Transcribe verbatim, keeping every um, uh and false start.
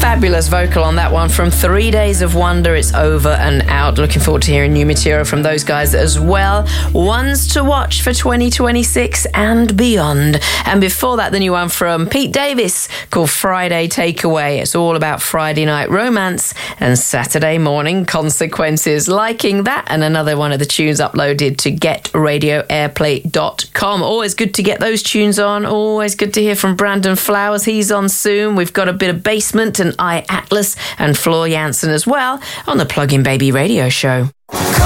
Fabulous vocal on that one from Three Days of Wonder. It's over and out. Looking forward to hearing new material from those guys as well. Ones to watch for twenty twenty-six and beyond. And before that, the new one from Pete Davis called Friday Takeaway. It's all about Friday night romance and Saturday morning consequences. Liking that, and another one of the tunes uploaded to get radio airplay dot com. Always good to get those tunes on. Always good to hear from Brandon Flowers. He's on soon. We've got a bit of Basement and I Atlas and Floor Jansen as well on the Plug-in Baby Radio Show.